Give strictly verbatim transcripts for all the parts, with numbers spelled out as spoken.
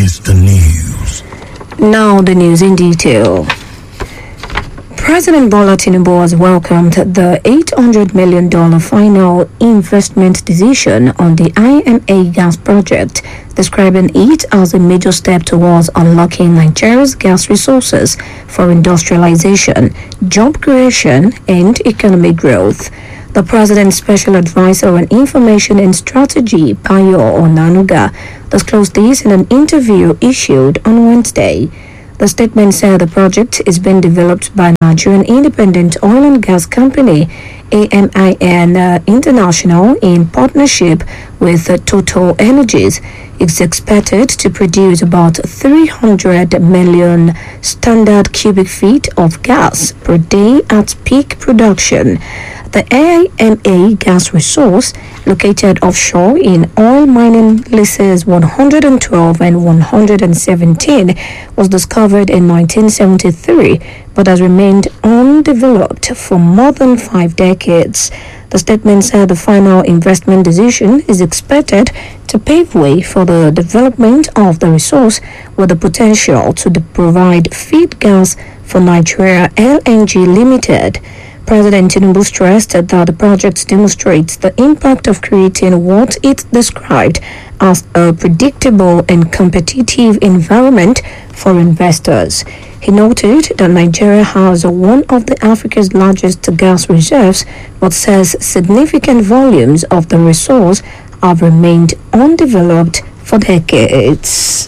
It's the news. Now the news in detail. President Bola Tinubu has welcomed the eight hundred million dollars final investment decision on the I M A gas project, describing it as a major step towards unlocking Nigeria's gas resources for industrialization, job creation, and economic growth. The President's Special Advisor on Information and Strategy, Bayo Onanuga, disclosed this in an interview issued on Wednesday. The statement said the project is being developed by Nigerian Independent Oil and Gas Company, A M I N uh, International, in partnership with uh, Total Energies. It's expected to produce about three hundred million standard cubic feet of gas per day at peak production. The A M A gas resource, located offshore in oil mining leases one hundred twelve and one hundred seventeen, was discovered in nineteen seventy-three but has remained undeveloped for more than five decades. The statement said the final investment decision is expected to pave way for the development of the resource with the potential to de- provide feed gas for Nigeria L N G Limited. President Tinubu stressed that the project demonstrates the impact of creating what it described as a predictable and competitive environment for investors. He noted that Nigeria has one of the Africa's largest gas reserves, but says significant volumes of the resource have remained undeveloped for decades.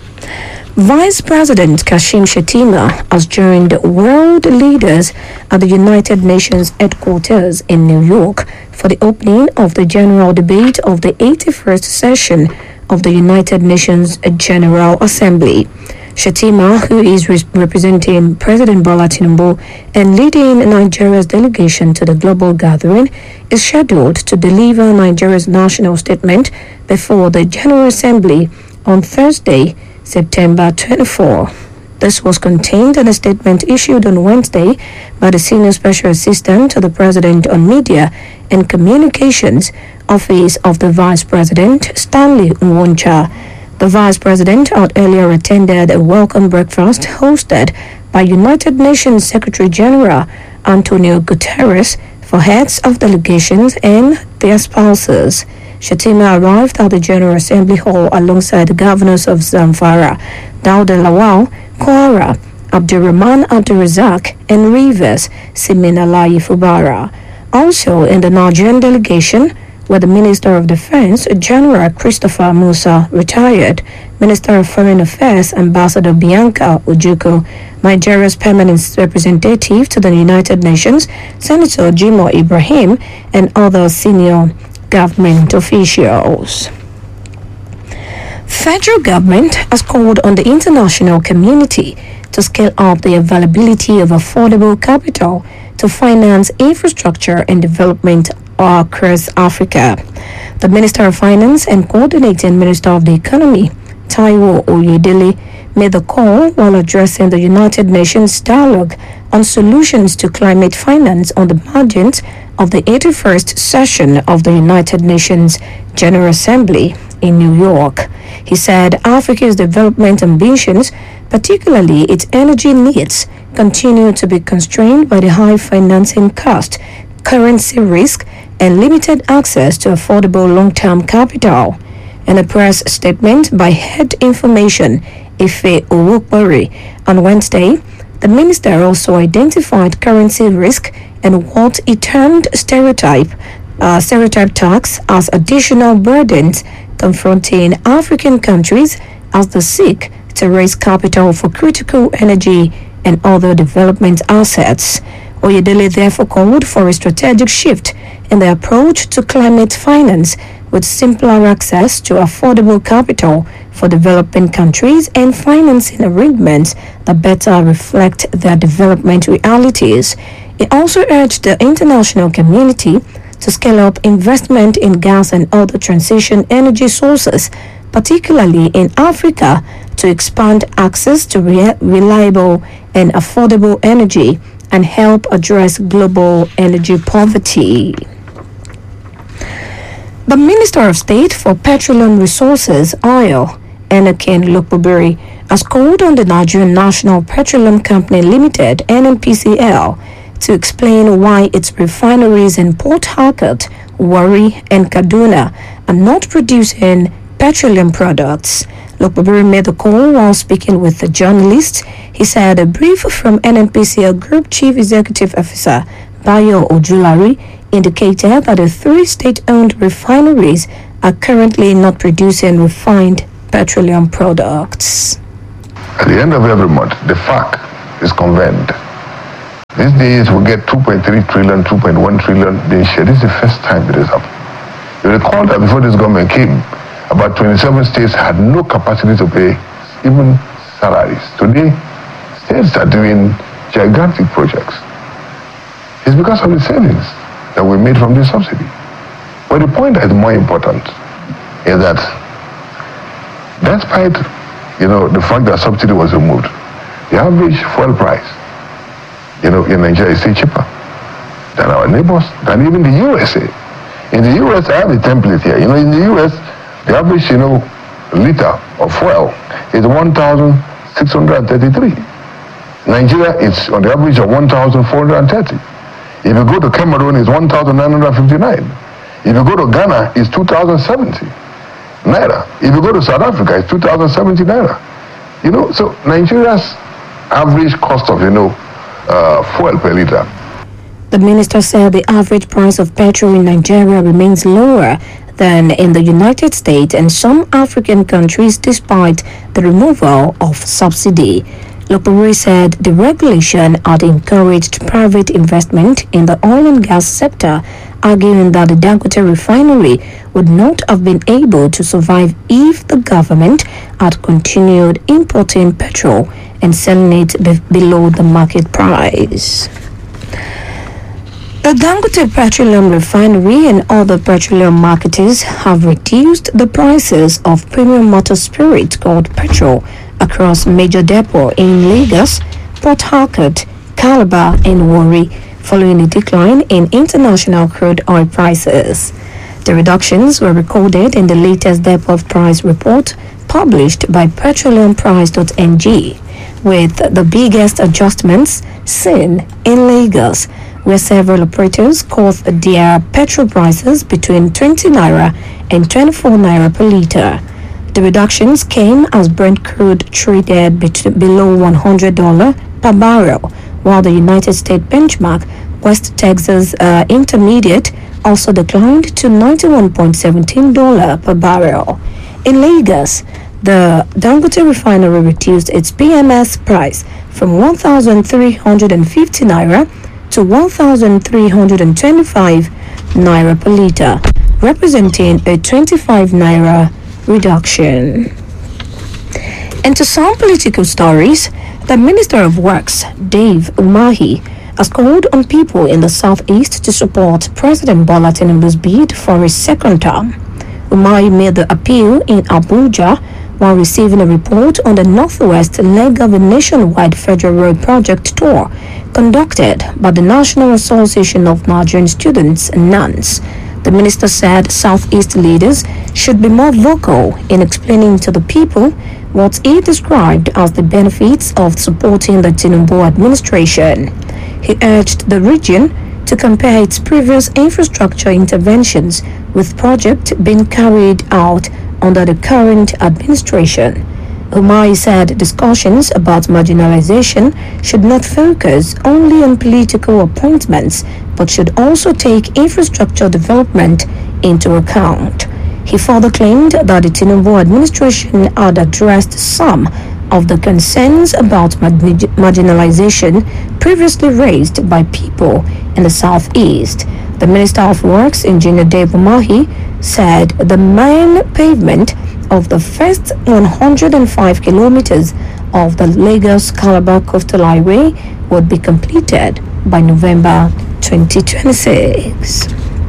Vice President Kashim Shettima has joined world leaders at the United Nations headquarters in New York for the opening of the general debate of the eighty-first session of the United Nations General Assembly. Shettima, who is re- representing President Bola Tinubu and leading Nigeria's delegation to the global gathering, is scheduled to deliver Nigeria's national statement before the General Assembly on Thursday, September twenty-fourth. This was contained in a statement issued on Wednesday by the Senior Special Assistant to the President on Media and Communications, Office of the Vice President, Stanley Nwoncha. The Vice President had earlier attended a welcome breakfast hosted by United Nations Secretary General Antonio Guterres for heads of delegations and their spouses. Shettima arrived at the General Assembly Hall alongside the governors of Zamfara, Dauda Lawal, Kwara, Abdurrahman Abdurrazak, and Rivers, Siminalayi Fubara. Also in the Nigerian delegation were the Minister of Defense, General Christopher Musa, retired, Minister of Foreign Affairs, Ambassador Bianca Ojukwu, Nigeria's permanent representative to the United Nations, Senator Jimoh Ibrahim, and other senior government officials. Federal government has called on the international community to scale up the availability of affordable capital to finance infrastructure and development across Africa. The Minister of Finance and Coordinating Minister of the Economy, Taiwo Oyedele, made the call while addressing the United Nations dialogue on solutions to climate finance on the margins of the eighty-first session of the United Nations General Assembly in New York. He said Africa's development ambitions, particularly its energy needs, continue to be constrained by the high financing cost, currency risk, and limited access to affordable long-term capital. In a press statement by Head Information Ife Owokbori on Wednesday, the minister also identified currency risk and what he termed stereotype, uh, stereotype tax as additional burdens confronting African countries as they seek to raise capital for critical energy and other development assets. Oyedele therefore called for a strategic shift in the approach to climate finance with simpler access to affordable capital for developing countries and financing arrangements that better reflect their development realities. He also urged the international community to scale up investment in gas and other transition energy sources, particularly in Africa, to expand access to re- reliable and affordable energy and help address global energy poverty. The Minister of State for Petroleum Resources, Oil, Anakin Lokpobiri, has called on the Nigerian National Petroleum Company Limited, N N P C L, to explain why its refineries in Port Harcourt, Warri, and Kaduna are not producing petroleum products. Lokpobiri made the call while speaking with the journalists. He said a brief from N N P C L Group Chief Executive Officer Bayo Ojulari indicated that the three state-owned refineries are currently not producing refined petroleum products. At the end of every month, the F A C is convened. These days we get two point three trillion, two point one trillion being shared. This is the first time it has happened. You recall that before this government came, about twenty-seven states had no capacity to pay even salaries. Today, states are doing gigantic projects. It's because of the savings that we made from this subsidy. But the point that is more important is that despite, you know, the fact that subsidy was removed, the average fuel price, you know, in Nigeria is still cheaper than our neighbors, than even the U S A. In the U S, I have a template here. You know, in the U S, the average, you know, liter of fuel is one thousand six hundred thirty-three. Nigeria is on the average of one thousand four hundred thirty. If you go to Cameroon, it's one thousand nine hundred fifty-nine. If you go to Ghana, it's two thousand seventy naira. If you go to South Africa, it's two thousand seventy naira. You know, so Nigeria's average cost of, you know, uh, fuel per liter. The minister said the average price of petrol in Nigeria remains lower than in the United States and some African countries despite the removal of subsidy. Lokpobiri said the regulation had encouraged private investment in the oil and gas sector, arguing that the Dangote refinery would not have been able to survive if the government had continued importing petrol and selling it be- below the market price. The Dangote Petroleum Refinery and other petroleum marketers have reduced the prices of premium motor spirit called petrol across major depots in Lagos, Port Harcourt, Calabar, and Warri, following a decline in international crude oil prices. The reductions were recorded in the latest depot price report published by petroleum price dot n g, with the biggest adjustments seen in Lagos, where several operators cut their petrol prices between twenty naira and twenty-four naira per litre. The reductions came as Brent crude traded bet- below one hundred dollars per barrel, while the United States benchmark West Texas uh, Intermediate also declined to ninety-one point one seven dollars per barrel. In Lagos, the Dangote refinery reduced its P M S price from one thousand three hundred fifty naira to one thousand three hundred twenty-five naira per litre, representing a twenty-five naira reduction. And to some political stories, the Minister of Works, Dave Umahi, has called on people in the southeast to support President Bola Tinubu's bid for his second term. Umahi made the appeal in Abuja while receiving a report on the Northwest leg of a nationwide federal road project tour conducted by the National Association of Nigerian Students, NANS. The minister said Southeast leaders should be more vocal in explaining to the people what he described as the benefits of supporting the Tinubu administration. He urged the region to compare its previous infrastructure interventions with projects being carried out under the current administration. Umahi said discussions about marginalization should not focus only on political appointments, but should also take infrastructure development into account. He further claimed that the Tinubu administration had addressed some of the concerns about marg- marginalization previously raised by people in the southeast. The Minister of Works, Engineer Dave Umahi, said the main pavement of the first one hundred five kilometers of the Lagos-Calabar Coastal Highway would be completed by November twenty twenty-six.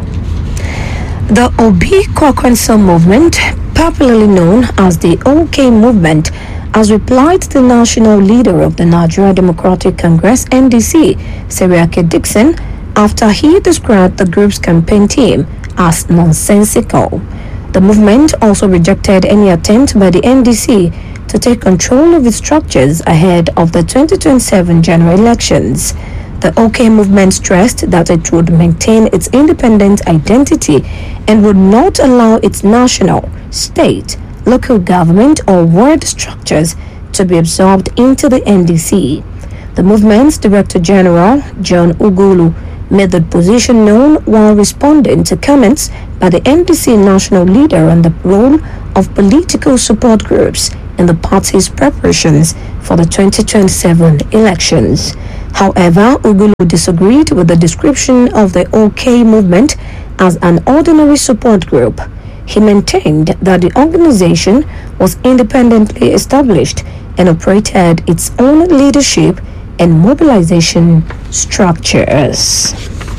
The Obi Kwakwanso movement, popularly known as the OK movement, has replied to the national leader of the Nigeria Democratic Congress, N D C, Seriake Dixon, after he described the group's campaign team as nonsensical. The movement also rejected any attempt by the N D C to take control of its structures ahead of the twenty twenty-seven general elections. The OK movement stressed that it would maintain its independent identity and would not allow its national, state, local government or ward structures to be absorbed into the N D C. The movement's Director General, John Ugulu, made the position known while responding to comments by the N D C national leader on the role of political support groups in the party's preparations for the twenty twenty-seven elections. However, Ugulu disagreed with the description of the OK movement as an ordinary support group. He maintained that the organization was independently established and operated its own leadership and mobilization structures.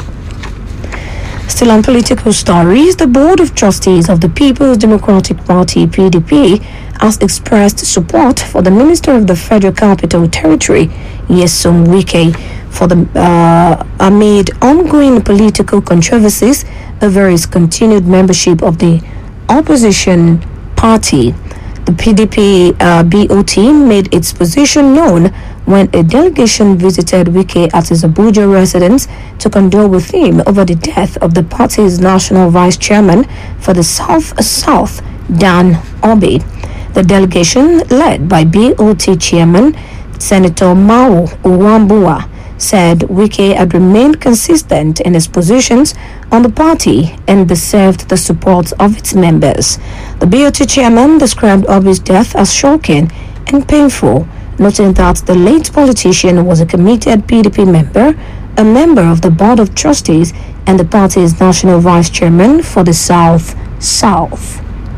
Still on political stories, the Board of Trustees of the People's Democratic Party, P D P, has expressed support for the Minister of the Federal Capital Territory, Nyesom Wike, for the uh, amid ongoing political controversies over his continued membership of the opposition party. The P D P uh, B O T made its position known when a delegation visited Wike at his Abuja residence to condole with him over the death of the party's national vice chairman for the South-South, Dan Obi. The delegation, led by B O T chairman Senator Mao Uwambua, said Wike had remained consistent in his positions on the party and deserved the support of its members. The B O T chairman described Obi's death as shocking and painful, noting that the late politician was a committed P D P member, a member of the Board of Trustees, and the party's national vice chairman for the South-South.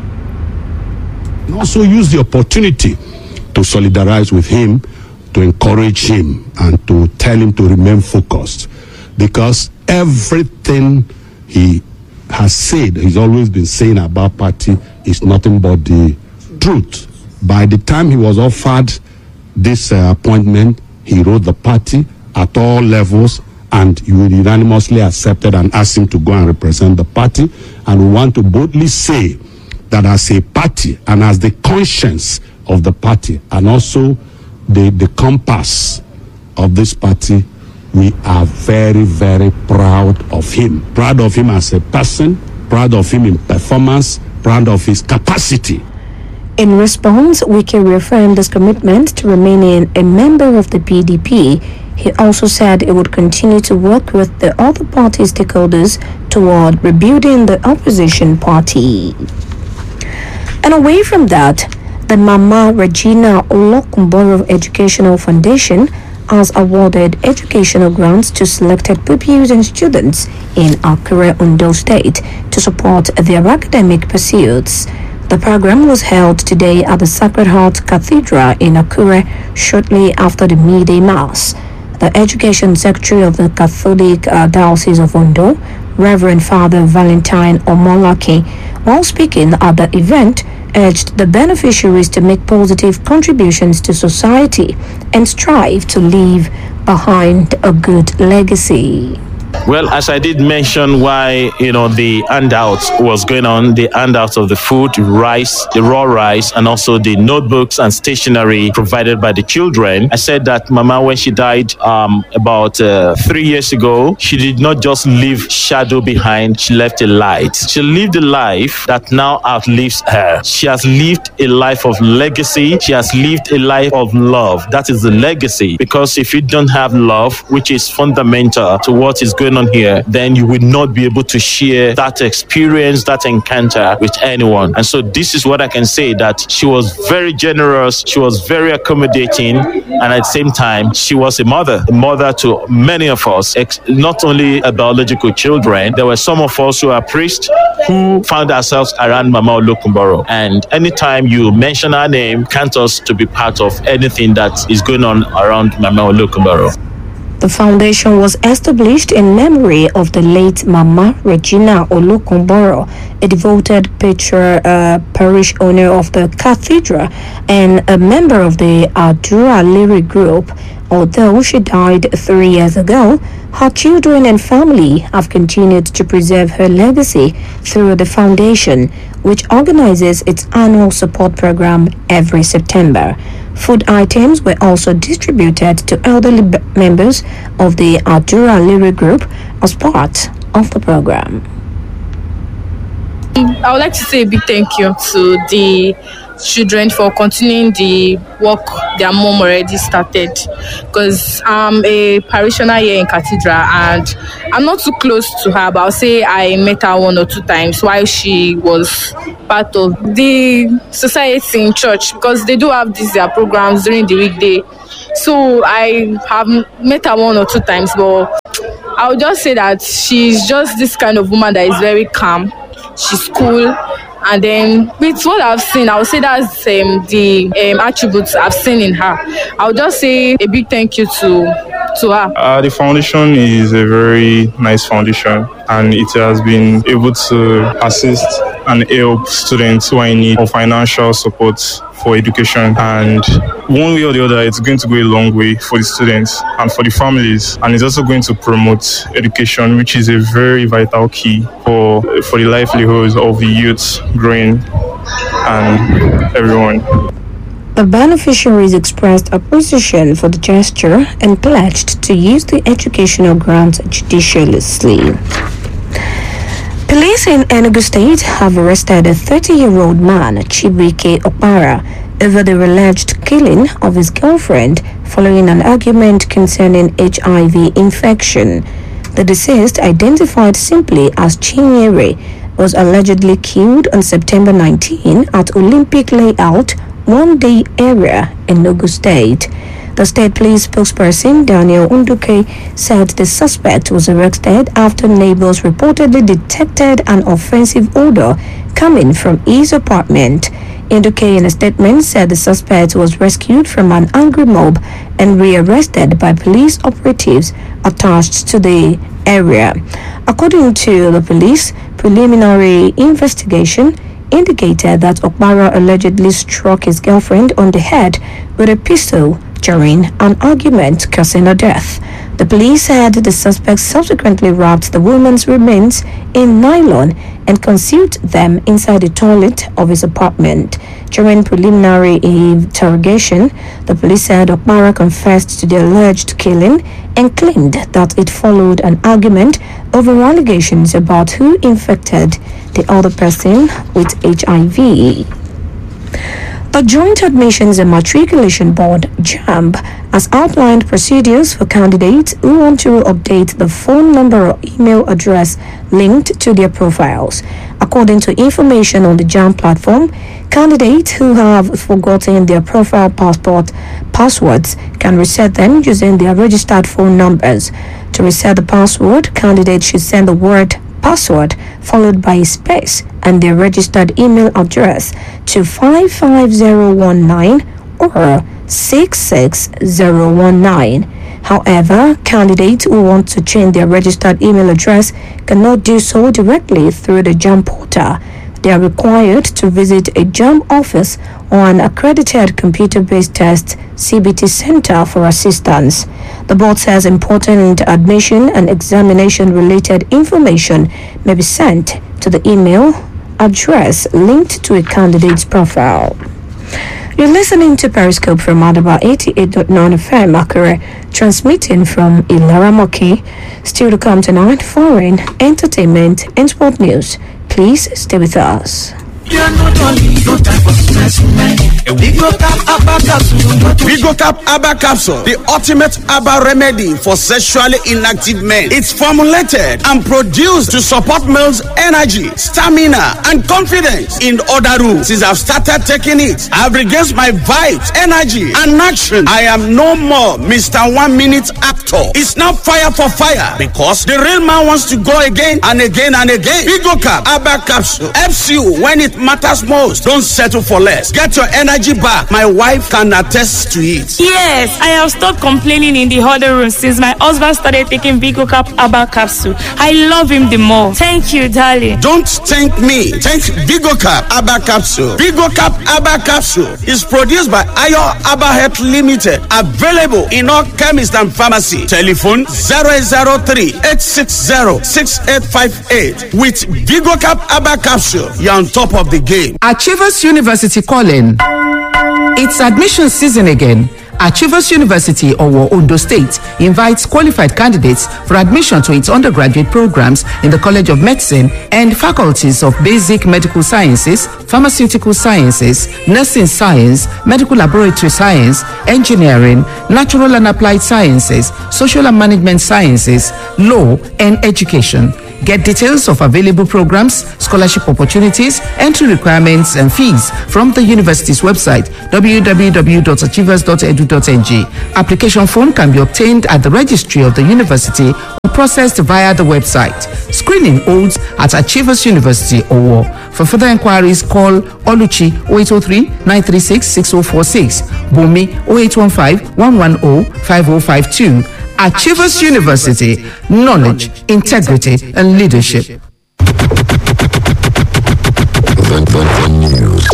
Also use the opportunity to solidarize with him, to encourage him, and to tell him to remain focused, because everything he has said, he's always been saying about party, is nothing but the truth. By the time he was offered this uh, appointment, he wrote the party at all levels, and you unanimously accepted and asked him to go and represent the party. And we want to boldly say that as a party and as the conscience of the party and also the, the compass of this party, we are very, very proud of him. Proud of him as a person, proud of him in performance, proud of his capacity. In response, Wike reaffirmed his commitment to remaining a member of the P D P. He also said he would continue to work with the other party stakeholders toward rebuilding the opposition party. And away from that, the Mama Regina Olokumboro Educational Foundation has awarded educational grants to selected pupils and students in Akure, Ondo State to support their academic pursuits. The program was held today at the Sacred Heart Cathedral in Akure shortly after the midday mass. The Education Secretary of the Catholic uh, Diocese of Ondo, Reverend Father Valentine Omolake, while speaking at the event, urged the beneficiaries to make positive contributions to society and strive to leave behind a good legacy. Well, as I did mention why, you know, the handout was going on, the handout of the food, rice, the raw rice, and also the notebooks and stationery provided by the children. I said that Mama, when she died um, about uh, three years ago, she did not just leave shadow behind, she left a light. She lived a life that now outlives her. She has lived a life of legacy. She has lived a life of love. That is the legacy. Because if you don't have love, which is fundamental to what is going on here, then you will not be able to share that experience, that encounter with anyone. And so this is what I can say, that she was very generous, she was very accommodating, and at the same time, she was a mother, a mother to many of us, ex- not only a biological children. There were some of us who are priests who found ourselves around Mama Olokumboro. And anytime you mention her name, count us to be part of anything that is going on around Mama Olokumboro. The foundation was established in memory of the late Mama Regina Olokumboro, a devoted patron, uh, parish owner of the cathedral and a member of the Adura Lyric group, Although she died three years ago, her children and family have continued to preserve her legacy through the foundation, which organizes its annual support program every September. Food items were also distributed to elderly b- members of the Adura Liri group as part of the program. I would like to say a big thank you to the children for continuing the work their mom already started, because I'm a parishioner here in Cathedral and I'm not too close to her, but I'll say I met her one or two times while she was part of the society in church, because they do have these their programs during the weekday. So I have met her one or two times, but I would just say that she's just this kind of woman that is very calm. She's cool. And then with what I've seen, I would say that's um, the um, attributes I've seen in her. I would just say a big thank you to to her. Uh, the foundation is a very nice foundation, and it has been able to assist and help students who are in need of financial support for education. And one way or the other, it's going to go a long way for the students and for the families. And it's also going to promote education, which is a very vital key for, for the livelihoods of the youth growing and everyone. The beneficiaries expressed appreciation for the gesture and pledged to use the educational grant judiciously. Police in Enugu State have arrested a thirty-year-old man, Chibuike Okpara, over the alleged killing of his girlfriend following an argument concerning H I V infection. The deceased, identified simply as Chinyere, was allegedly killed on September nineteenth at Olympic Layout, One Day area in Enugu State. The state police spokesperson, Daniel Unduke, said the suspect was arrested after neighbors reportedly detected an offensive odor coming from his apartment. Unduke, in a statement, said the suspect was rescued from an angry mob and rearrested by police operatives attached to the area. According to the police, preliminary investigation indicated that Okpara allegedly struck his girlfriend on the head with a pistol during an argument, causing her death. The police said the suspect subsequently wrapped the woman's remains in nylon and concealed them inside the toilet of his apartment. During preliminary interrogation, the police said Okpara confessed to the alleged killing and claimed that it followed an argument over allegations about who infected the other person with H I V. The Joint Admissions and Matriculation Board, JAMB, has outlined procedures for candidates who want to update the phone number or email address linked to their profiles. According to information on the JAMB platform, candidates who have forgotten their profile passport passwords can reset them using their registered phone numbers. To reset the password, candidates should send the word password followed by a space and their registered email address to five five zero one nine or six six zero one nine. However, candidates who want to change their registered email address cannot do so directly through the JAMB portal. They are required to visit a JAMB office or an accredited computer-based test C B T center for assistance. The board says important admission and examination-related information may be sent to the email address linked to a candidate's profile. You're listening to Periscope from Adaba eighty-eight point nine F M, Akure, transmitting from Ilaramoki. Still to come tonight, foreign, entertainment, and sport news. Please stay with us. Vigocap Abba Capsule, the ultimate Abba remedy for sexually inactive men. It's formulated and produced to support males' energy, stamina, and confidence. In other rooms, since I've started taking it, I've regained my vibes, energy, and action. I am no more Mister One Minute Actor. It's not fire for fire because the real man wants to go again and again and again. Vigocap Abba Capsule helps you when it it matters most. Don't settle for less. Get your energy back. My wife can attest to it. Yes, I have stopped complaining in the huddle room since my husband started taking VigoCap Herbal Capsule. I love him the more. Thank you, darling. Don't thank me. Thank VigoCap Herbal Capsule. VigoCap Herbal Capsule is produced by Ayo Herbal Health Limited. Available in all chemists and pharmacy. Telephone zero eight zero three, eight six zero, six eight five eight. With VigoCap Herbal Capsule, you're on top of the game. Achievers University calling. It's admission season again. Achievers University, Owo, Ondo State, invites qualified candidates for admission to its undergraduate programs in the College of Medicine and faculties of Basic Medical Sciences, Pharmaceutical Sciences, Nursing Science, Medical Laboratory Science, Engineering, Natural and Applied Sciences, Social and Management Sciences, Law, and Education. Get details of available programs, scholarship opportunities, entry requirements, and fees from the university's website, w w w dot achievers dot e d u dot n g. Application form can be obtained at the registry of the university or processed via the website. Screening holds at Achievers University, Owo. For further inquiries, call Oluchi oh eight oh three, nine three six, six oh four six, Bumi oh eight one five, one one oh, five oh five two. Achievers University, knowledge, integrity, and leadership. The, the, the news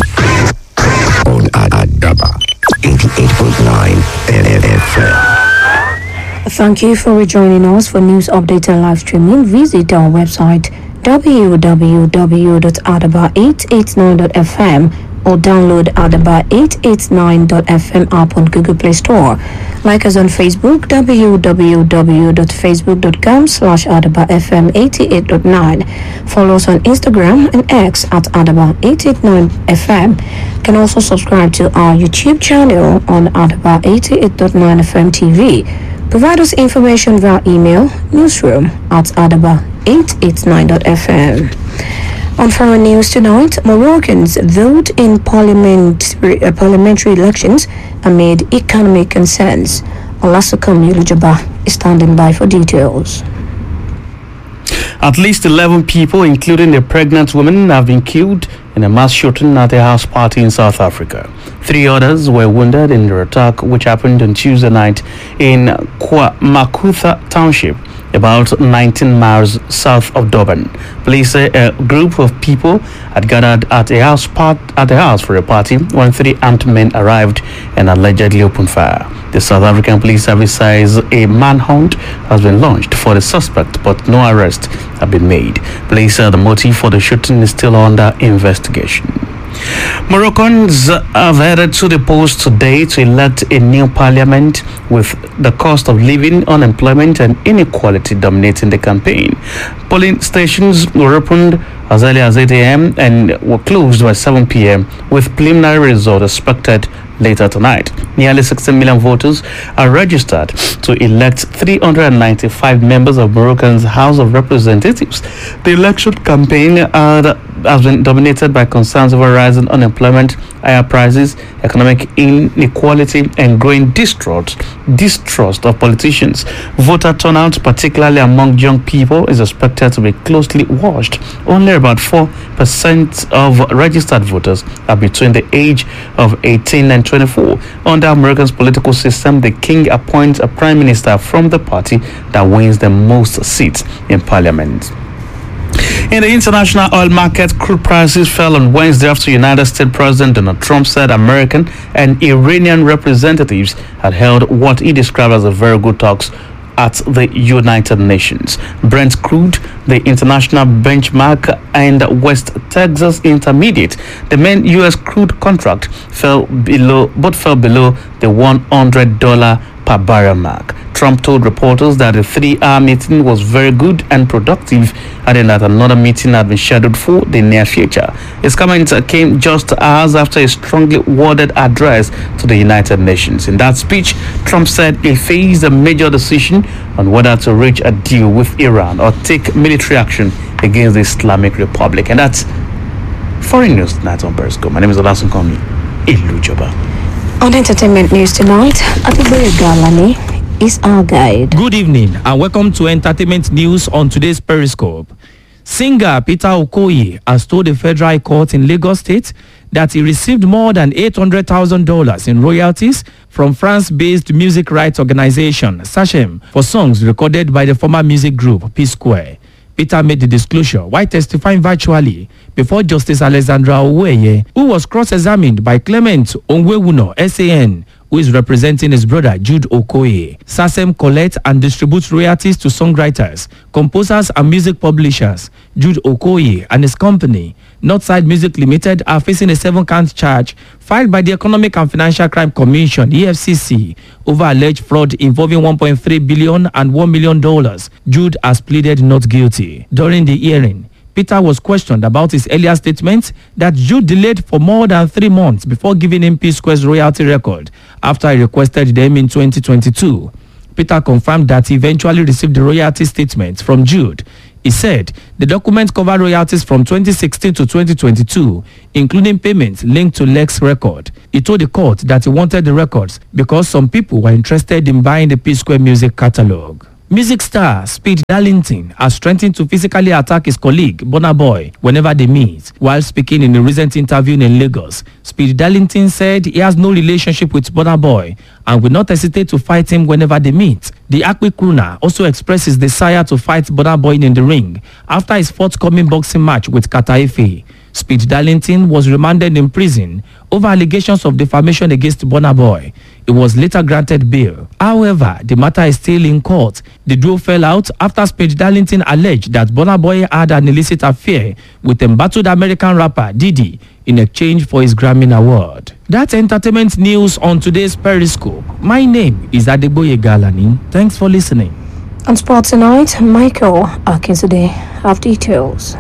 on Adaba eighty-eight point nine F M. Thank you for joining us for news update and live streaming. Visit our website w w w dot adaba eight eight nine dot f m or download Adaba eight eight nine dot f m app on Google Play Store. Like us on Facebook, w w w dot facebook dot com slash Adaba F M eighty-eight point nine. Follow us on Instagram and X at Adaba eight eight nine F M. You can also subscribe to our YouTube channel on Adaba eighty-eight point nine F M T V. Provide us information via email, newsroom at adaba eight eight nine dot f m. On foreign news tonight, Moroccans vote in parliament, uh, parliamentary elections amid economic concerns. Olasukam Yulujaba is standing by for details. At least eleven people, including a pregnant woman, have been killed in a mass shooting at a house party in South Africa. Three others were wounded in the attack, which happened on Tuesday night in KwaMakutha Township, about nineteen miles south of Durban. Police say a group of people had gathered at a house part at a house for a party when three armed men arrived and allegedly opened fire. The South African Police Service says a manhunt has been launched for the suspect, but no arrests have been made. Police say the motive for the shooting is still under investigation. Moroccans have headed to the polls today to elect a new parliament, with the cost of living, unemployment, and inequality dominating the campaign. Polling stations were opened as early as eight a m and were closed by seven p m, with preliminary results expected later tonight. Nearly sixty million voters are registered to elect three hundred ninety-five members of Moroccan's House of Representatives. The election campaign uh, has been dominated by concerns over rising unemployment, higher prices, economic inequality, and growing distrust, distrust of politicians. Voter turnout, particularly among young people, is expected to be closely watched. Only about four percent of registered voters are between the age of eighteen and twenty-four. Under America's political system, the king appoints a prime minister from the party that wins the most seats in parliament. In the international oil market, crude prices fell on Wednesday after United States President Donald Trump said American and Iranian representatives had held what he described as a very good talks at the United Nations. Brent crude, the international benchmark, and West Texas Intermediate, the main U S crude contract, fell below, both fell below the one hundred dollars per barrel mark. Trump told reporters that the three-hour meeting was very good and productive, adding that another meeting had been scheduled for the near future. His comment came just hours after a strongly worded address to the United Nations. In that speech, Trump said he faced a major decision on whether to reach a deal with Iran or take military action against the Islamic Republic. And that's foreign news tonight on Periscope. My name is Olasun Komi Ilujoba. On entertainment news tonight, Abiboye Galani is our guide. Good evening and welcome to entertainment news on today's Periscope. Singer Peter Okoye has told the Federal Court in Lagos State that he received more than eight hundred thousand dollars in royalties from France-based music rights organization Sachem for songs recorded by the former music group P-Square. Peter made the disclosure while testifying virtually before Justice Alexandra Oweye, who was cross-examined by Clement Onwewuno, S A N, who is representing his brother Jude Okoye. Sachem collects and distributes royalties to songwriters, composers and music publishers. Jude Okoye and his company, Northside Music Limited, are facing a seven-count charge filed by the Economic and Financial Crime Commission, E F C C, over alleged fraud involving one point three billion dollars and one million dollars. Jude has pleaded not guilty. During the hearing, Peter was questioned about his earlier statement that Jude delayed for more than three months before giving him P-Square's royalty record after he requested them in twenty twenty-two. Peter confirmed that he eventually received the royalty statement from Jude. He said the document covered royalties from twenty sixteen to twenty twenty-two, including payments linked to Lex record. He told the court that he wanted the records because some people were interested in buying the P-Square music catalog. Music star Speed Darlington has threatened to physically attack his colleague Burna Boy whenever they meet. While speaking in a recent interview in Lagos, Speed Darlington said he has no relationship with Burna Boy and will not hesitate to fight him whenever they meet. The Akpi crooner also expressed his desire to fight Burna Boy in the ring after his forthcoming boxing match with Kataife. Speed Darlington was remanded in prison over allegations of defamation against Burna Boy. He was later granted bail. However, the matter is still in court. The duo fell out after Speed Darlington alleged that Burna Boy had an illicit affair with embattled American rapper Diddy in exchange for his Grammy Award. That's entertainment news on today's Periscope. My name is Adeboye Galani. Thanks for listening. On Sports Tonight, Michael Akinsade have details.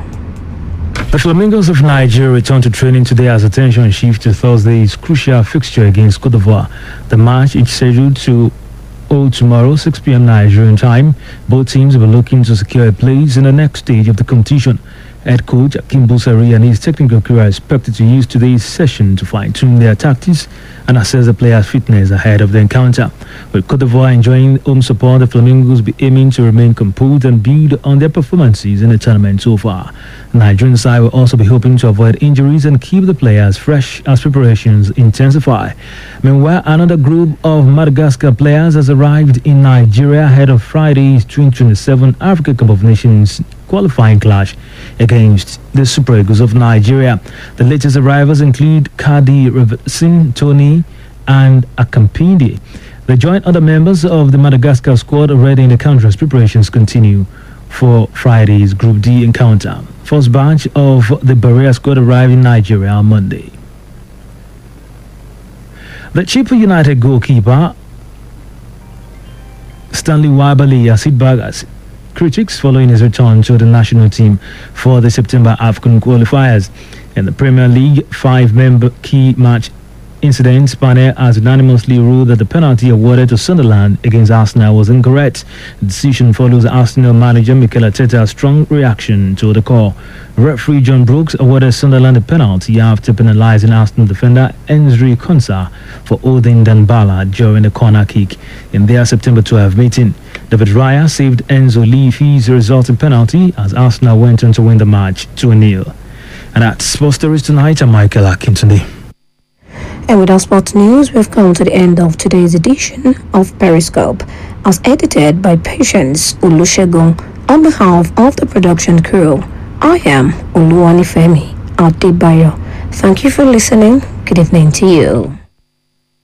The Flamingos of Nigeria return to training today as attention shifts to Thursday's crucial fixture against Cote d'Ivoire. The match is scheduled to hold tomorrow, six p.m. Nigerian time. Both teams will be looking to secure a place in the next stage of the competition. Head coach Akim Busari and his technical crew are expected to use today's session to fine-tune their tactics and assess the players' fitness ahead of the encounter. With Cote d'Ivoire enjoying home support, the Flamingos will be aiming to remain composed and build on their performances in the tournament so far. The Nigerian side will also be hoping to avoid injuries and keep the players fresh as preparations intensify. Meanwhile, another group of Madagascar players has arrived in Nigeria ahead of Friday's twenty twenty-seven Africa Cup of Nations qualifying clash against the Super Eagles of Nigeria. The latest arrivals include Kadi Reversin, Tony and Akampindi. They join other members of the Madagascar squad already in the country as preparations continue for Friday's Group D encounter. First batch of the Barrier squad arrived in Nigeria on Monday. The Chippa United goalkeeper Stanley Wabali has hit back as critics following his return to the national team for the September AFCON qualifiers. In the Premier League five-member key match incident, Spanier has unanimously ruled that the penalty awarded to Sunderland against Arsenal was incorrect. The decision follows Arsenal manager Mikel Arteta's strong reaction to the call. Referee John Brooks awarded Sunderland a penalty after penalising Arsenal defender Enzri Konsa for holding Dembala during the corner kick in their September twelfth meeting. David Raya saved Enzo Leafy's resulting penalty as Arsenal went on to win the match two nil. And that's Sports Stories Tonight. I'm Michael Akintunde. And with our sports news, we've come to the end of today's edition of Periscope, as edited by Patience Olusegun. On behalf of the production crew, I am Oluwanifemi Adebayo. Thank you for listening. Good evening to you.